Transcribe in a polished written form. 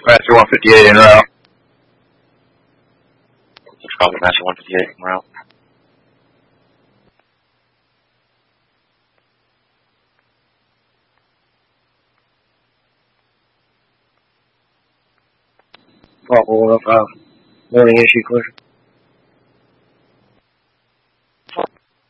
Master 158 en route. Let's call it Master 158 en route. Morning issue clear.